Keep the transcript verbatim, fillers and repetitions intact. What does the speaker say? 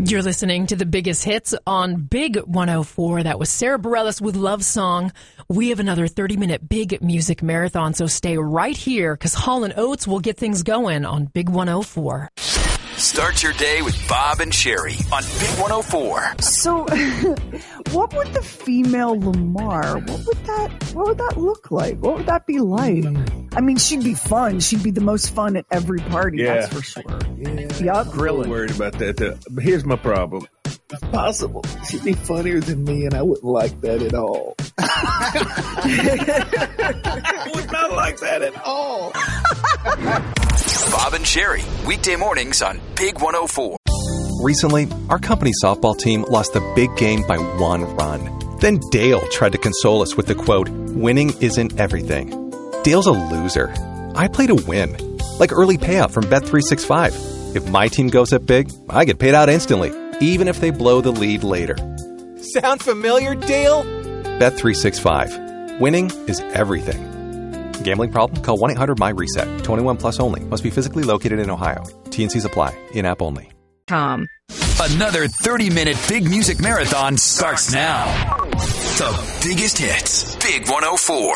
You're listening to the biggest hits on Big one oh four. That was Sarah Bareilles with Love Song. We have another thirty-minute big music marathon, so stay right here because Hall and Oates will get things going on Big one oh four. Start your day with Bob and Sherry on Big one oh four. So, what would the female Lamar, what would that, what would that look like? What would that be like? I mean, she'd be fun. She'd be the most fun at every party, Yeah. that's for sure. Yeah, Yup. I'm real worried about that. Though. But here's my problem. It's possible she'd be funnier than me, and I wouldn't like that at all. I would not like that at all. Bob and Sherry, weekday mornings on Big one oh four. Recently, our company softball team lost the big game by one run. Then Dale tried to console us with the quote, "Winning isn't everything." Dale's a loser. I play to win. Like early payout from Bet three sixty-five. If my team goes up big, I get paid out instantly, even if they blow the lead later. Sound familiar, Dale? Bet three sixty-five. Winning is everything. Gambling problem? Call one eight hundred M Y reset. twenty-one plus only. Must be physically located in Ohio. T and Cs apply. In-app only. Tom. Another thirty-minute big music marathon starts now. The biggest hits. Big one oh four.